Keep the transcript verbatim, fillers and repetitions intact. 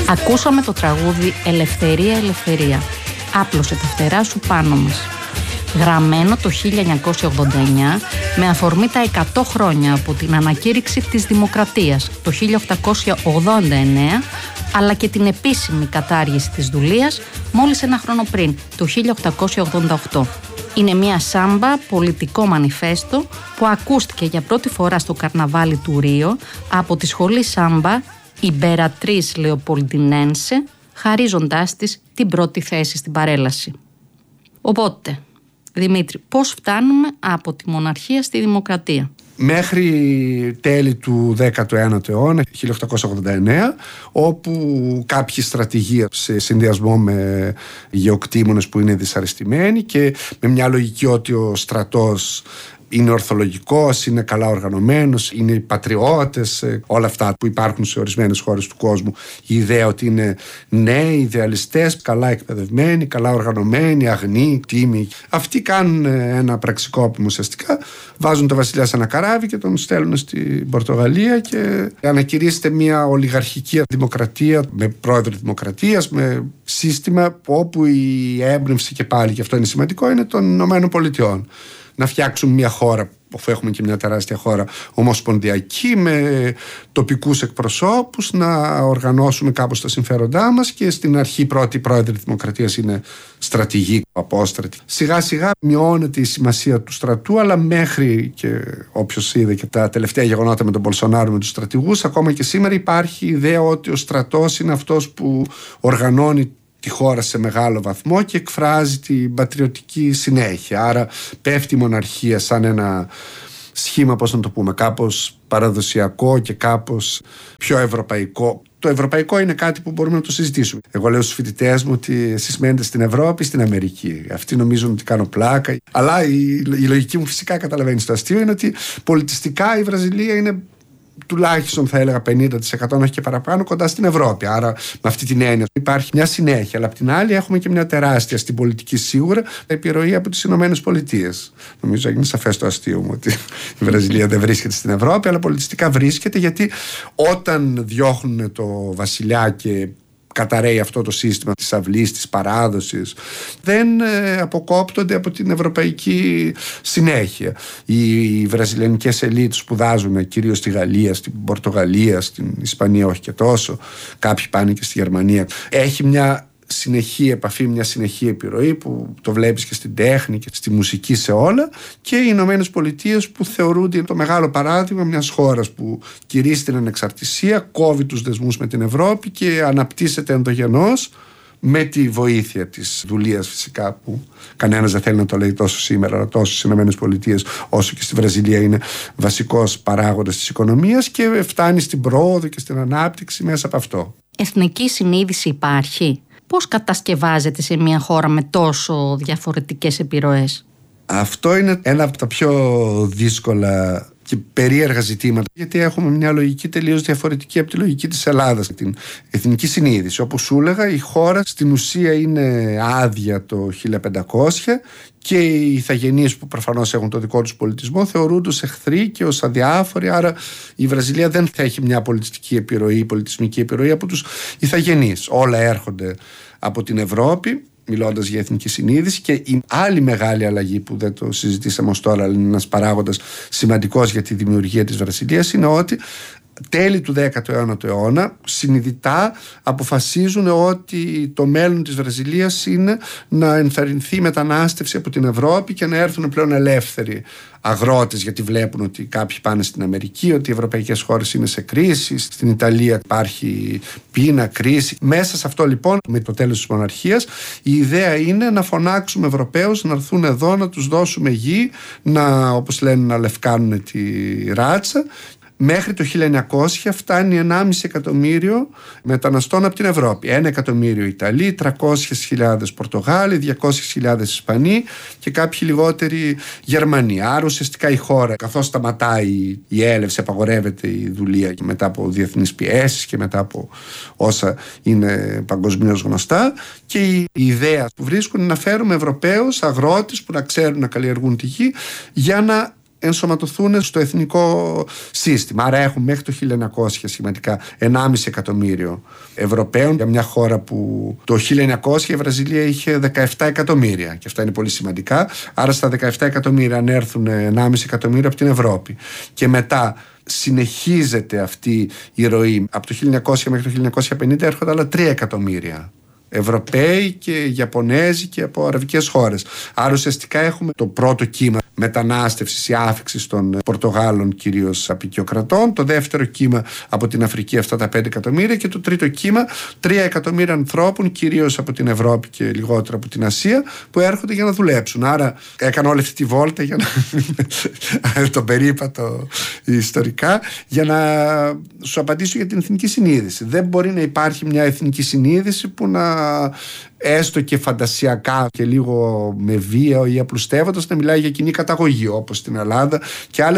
Ακούσαμε το τραγούδι «Ελευθερία, ελευθερία». Άπλωσε τα φτερά σου πάνω μας. Γραμμένο το χίλια εννιακόσια ογδόντα εννιά με αφορμή τα εκατό χρόνια από την ανακήρυξη της Δημοκρατίας το χίλια οκτακόσια ογδόντα εννέα, αλλά και την επίσημη κατάργηση της δουλείας μόλις ένα χρόνο πριν, το χίλια οκτακόσια ογδόντα οκτώ. Είναι μια σάμπα πολιτικό μανιφέστο που ακούστηκε για πρώτη φορά στο καρναβάλι του Ρίο από τη σχολή σάμπα Ιμπερατρίς Λεοπολντινένσε, χαρίζοντάς της την πρώτη θέση στην παρέλαση. Οπότε, Δημήτρη, πώς φτάνουμε από τη μοναρχία στη δημοκρατία? Μέχρι τέλη του δέκατου ένατου αιώνα, χίλια οκτακόσια ογδόντα εννέα, όπου κάποιοι στρατηγοί σε συνδυασμό με γεωκτήμονες που είναι δυσαρεστημένοι και με μια λογική ότι ο στρατός είναι ορθολογικός, είναι καλά οργανωμένος, είναι οι πατριώτες, όλα αυτά που υπάρχουν σε ορισμένες χώρες του κόσμου. Η ιδέα ότι είναι νέοι, ιδεαλιστές, καλά εκπαιδευμένοι, καλά οργανωμένοι, αγνοί, τίμοι. Αυτοί κάνουν ένα πραξικόπημα ουσιαστικά, βάζουν τον βασιλιά σε ένα καράβι και τον στέλνουν στην Πορτογαλία και ανακηρύσσεται μια ολιγαρχική δημοκρατία με πρόεδρο δημοκρατίας, με σύστημα όπου η έμπνευση, και πάλι και αυτό είναι σημαντικό, είναι των Ηνωμένων Πολιτειών. Να φτιάξουμε μια χώρα, αφού έχουμε και μια τεράστια χώρα ομοσπονδιακή, με τοπικούς εκπροσώπους, να οργανώσουμε κάπως τα συμφέροντά μας, και στην αρχή πρώτη πρόεδροι της Δημοκρατίας είναι στρατηγοί, απόστρατοι. Σιγά σιγά μειώνεται η σημασία του στρατού, αλλά μέχρι, και όποιος είδε και τα τελευταία γεγονότα με τον Μπολσονάρο, με τους στρατηγούς, ακόμα και σήμερα υπάρχει η ιδέα ότι ο στρατός είναι αυτός που οργανώνει τη χώρα σε μεγάλο βαθμό και εκφράζει την πατριωτική συνέχεια. Άρα πέφτει η μοναρχία σαν ένα σχήμα, πώς να το πούμε, κάπως παραδοσιακό και κάπως πιο ευρωπαϊκό. Το ευρωπαϊκό είναι κάτι που μπορούμε να το συζητήσουμε. Εγώ λέω στους φοιτητές μου ότι εσείς μένετε στην Ευρώπη ή στην Αμερική. Αυτοί νομίζουν ότι κάνω πλάκα. Αλλά η, η λογική μου φυσικά καταλαβαίνει στο αστείο είναι ότι πολιτιστικά η Βραζιλία είναι τουλάχιστον, θα έλεγα, πενήντα τοις εκατό, όχι και παραπάνω, κοντά στην Ευρώπη. Άρα με αυτή την έννοια υπάρχει μια συνέχεια. Αλλά απ' την άλλη έχουμε και μια τεράστια, στην πολιτική σίγουρα, επιρροή από τις Ηνωμένες Πολιτείες. Νομίζω έγινε σαφές το αστείο μου ότι η Βραζιλία δεν βρίσκεται στην Ευρώπη, αλλά πολιτιστικά βρίσκεται, γιατί όταν διώχνουν το βασιλιά και καταραίει αυτό το σύστημα της αυλής, της παράδοσης, δεν ε, αποκόπτονται από την ευρωπαϊκή συνέχεια. Οι, οι βραζιλιανικές ελίτ σπουδάζουν κυρίως στη Γαλλία, στην Πορτογαλία, στην Ισπανία όχι και τόσο, κάποιοι πάνε και στη Γερμανία. Έχει μια συνεχή επαφή, μια συνεχή επιρροή που το βλέπεις και στην τέχνη και στη μουσική, σε όλα, και οι Ηνωμένες Πολιτείες που θεωρούνται το μεγάλο παράδειγμα μιας χώρας που κηρύσσει την ανεξαρτησία, κόβει τους δεσμούς με την Ευρώπη και αναπτύσσεται ενδογενώς με τη βοήθεια της δουλείας, φυσικά, που κανένας δεν θέλει να το λέει τόσο σήμερα, αλλά τόσο στις Ηνωμένες Πολιτείες όσο και στη Βραζιλία είναι βασικός παράγοντας της οικονομίας, και φτάνει στην πρόοδο και στην ανάπτυξη μέσα από αυτό. Εθνική συνείδηση υπάρχει? Πώς κατασκευάζεται σε μια χώρα με τόσο διαφορετικές επιρροές? Αυτό είναι ένα από τα πιο δύσκολα και περίεργα ζητήματα, γιατί έχουμε μια λογική τελείως διαφορετική από τη λογική της Ελλάδας, την εθνική συνείδηση. Όπως σου έλεγα, η χώρα στην ουσία είναι άδεια το χίλια πεντακόσια και οι ηθαγενείς, που προφανώς έχουν το δικό τους πολιτισμό, θεωρούνται ως εχθροί και ως αδιάφοροι. Άρα η Βραζιλία δεν θα έχει μια πολιτιστική επιρροή, πολιτισμική επιρροή από τους ηθαγενείς. Όλα έρχονται από την Ευρώπη, μιλώντας για εθνική συνείδηση. Και η άλλη μεγάλη αλλαγή που δεν το συζητήσαμε ως τώρα, αλλά είναι ένας παράγοντας σημαντικός για τη δημιουργία της Βραζιλίας, είναι ότι τέλη του δέκατου ένατου αιώνα συνειδητά αποφασίζουν ότι το μέλλον της Βραζιλίας είναι να ενθαρρυνθεί η μετανάστευση από την Ευρώπη και να έρθουν πλέον ελεύθεροι αγρότες, γιατί βλέπουν ότι κάποιοι πάνε στην Αμερική, ότι οι ευρωπαϊκές χώρες είναι σε κρίση, στην Ιταλία υπάρχει πείνα, κρίση. Μέσα σε αυτό λοιπόν, με το τέλος της μοναρχίας, η ιδέα είναι να φωνάξουμε Ευρωπαίους να έρθουν εδώ, να τους δώσουμε γη, να, όπως λένε, να λευκάνουν τη ράτσα. Μέχρι το χίλια εννιακόσια φτάνει ενάμιση εκατομμύριο μεταναστών από την Ευρώπη. Ένα εκατομμύριο Ιταλοί, τριακόσιες χιλιάδες Πορτογάλοι, διακόσιες χιλιάδες Ισπανοί και κάποιοι λιγότεροι Γερμανοί. Άρα ουσιαστικά η χώρα, καθώς σταματάει η έλευση, απαγορεύεται η δουλεία και μετά από διεθνείς πιέσεις και μετά από όσα είναι παγκοσμίως γνωστά, και η ιδέα που βρίσκουν είναι να φέρουμε Ευρωπαίους αγρότες που να ξέρουν να καλλιεργούν τη γη για να ενσωματωθούν στο εθνικό σύστημα. Άρα έχουμε μέχρι το χίλια εννιακόσια σχηματικά ενάμιση εκατομμύριο Ευρωπαίων για μια χώρα που το χίλια εννιακόσια η Βραζιλία είχε δεκαεπτά εκατομμύρια, και αυτά είναι πολύ σημαντικά. Άρα στα δεκαεπτά εκατομμύρια αν έρθουν ενάμιση εκατομμύριο από την Ευρώπη και μετά συνεχίζεται αυτή η ροή, από το χίλια εννιακόσια μέχρι το χίλια εννιακόσια πενήντα έρχονται άλλα τρία εκατομμύρια Ευρωπαίοι και Ιαπωνέζοι και από αραβικές χώρες. Άρα ουσιαστικά έχουμε το πρώτο κύμα μετανάστευσης ή άφηξης των Πορτογάλων, κυρίως απικιοκρατών, το δεύτερο κύμα από την Αφρική, αυτά τα πέντε εκατομμύρια, και το τρίτο κύμα τρία εκατομμύρια ανθρώπων, κυρίως από την Ευρώπη και λιγότερο από την Ασία, που έρχονται για να δουλέψουν. Άρα έκανα όλη αυτή τη βόλτα για να τον περίπατο ιστορικά, για να σου απαντήσω για την εθνική συνείδηση. Δεν μπορεί να υπάρχει μια εθνική συνείδηση που να, έστω και φαντασιακά και λίγο με βία ή απλουστεύοντας, να μιλάει για κοινή καταγωγή, όπως στην Ελλάδα και άλλες